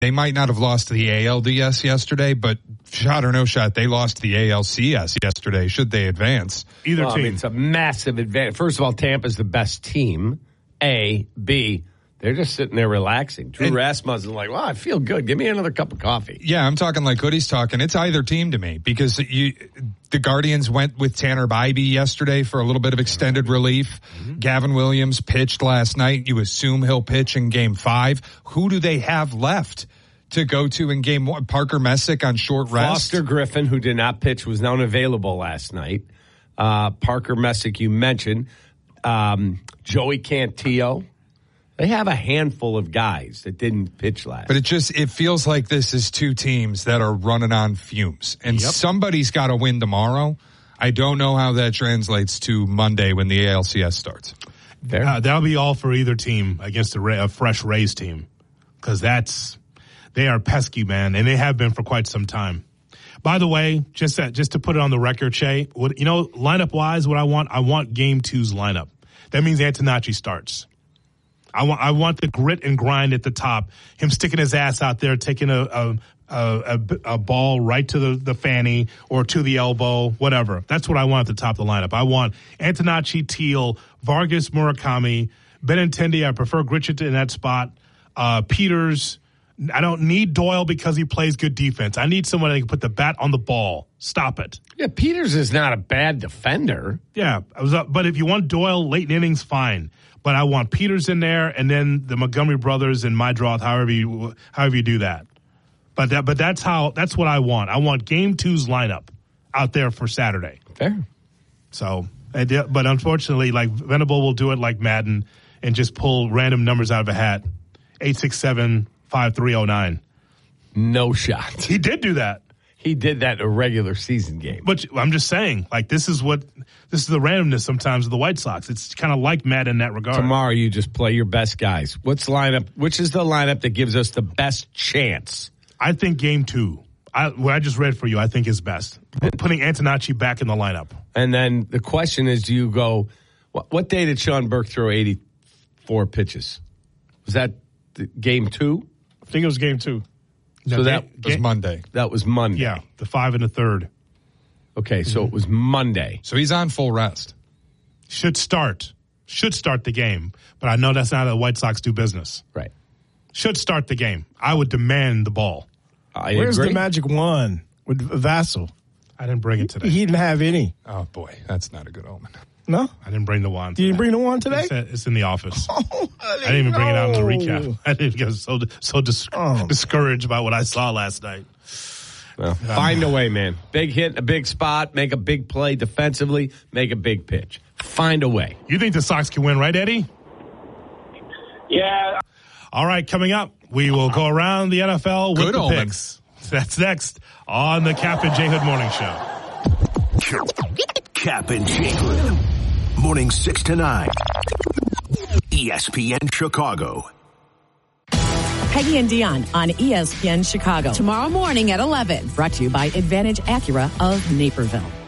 They might not have lost to the ALDS yesterday, but shot or no shot, they lost to the ALCS yesterday, should they advance. Either team. I mean, it's a massive advantage. First of all, Tampa's the best team. A. B. They're just sitting there relaxing. Drew Rasmussen like, well, I feel good. Give me another cup of coffee. Yeah, I'm talking like Hoodie's talking. It's either team to me because the Guardians went with Tanner Bybee yesterday for a little bit of extended relief. Mm-hmm. Gavin Williams pitched last night. You assume he'll pitch in Game 5. Who do they have left to go to in Game 1? Parker Messick on short rest. Foster Griffin, who did not pitch, was unavailable last night. Parker Messick, you mentioned. Joey Cantillo. They have a handful of guys that didn't pitch last. But it feels like this is two teams that are running on fumes. And somebody's got to win tomorrow. I don't know how that translates to Monday when the ALCS starts. That'll be all for either team against a fresh Rays team. Because they are pesky, man. And they have been for quite some time. By the way, just to put it on the record, Shay, lineup-wise, what I want Game 2's lineup. That means Antonacci starts. I want the grit and grind at the top. Him sticking his ass out there, taking a ball right to the fanny or to the elbow, whatever. That's what I want at the top of the lineup. I want Antonacci, Teal, Vargas, Murakami, Benintendi. I prefer Grichuk in that spot. Peters. I don't need Doyle because he plays good defense. I need someone that can put the bat on the ball. Stop it. Yeah, Peters is not a bad defender. Yeah, but if you want Doyle late innings, fine. But I want Peters in there, and then the Montgomery brothers and Meidroth, however you do that. But that's what I want. I want Game 2's lineup out there for Saturday. Fair. So, but unfortunately, like Venable will do it like Madden and just pull random numbers out of a hat. 867-5309. No shot. He did do that. He did that in a regular season game. But I'm just saying, like, this is the randomness sometimes of the White Sox. It's kind of like Matt in that regard. Tomorrow you just play your best guys. Which is the lineup that gives us the best chance? I think Game 2. What I just read for you, I think is best. Putting Antonacci back in the lineup. And then the question is, do you go, what day did Sean Burke throw 84 pitches? Was that Game 2? I think it was Game 2. So that was Monday. That was Monday. Yeah, the 5 and the 3rd. Okay, so it was Monday. So he's on full rest. Should start the game, but I know that's not how the White Sox do business. Right. Should start the game. I would demand the ball. Where's the magic wand with Vassell? I didn't bring it today. He didn't have any. Oh, boy, that's not a good omen. No? I didn't bring the wand today. You didn't bring the wand today? It's in the office. Oh, I didn't even bring it out in the recap. I didn't get so discouraged by what I saw last night. Well, find a way, man. Big hit, a big spot, make a big play defensively, make a big pitch. Find a way. You think the Sox can win, right, Eddie? Yeah. All right, coming up, we will go around the NFL with the picks. That's next on the Cap and J Hood Morning Show. Cap and J Hood. Morning 6 to 9. ESPN Chicago. Peggy and Dion on ESPN Chicago. Tomorrow morning at 11. Brought to you by Advantage Acura of Naperville.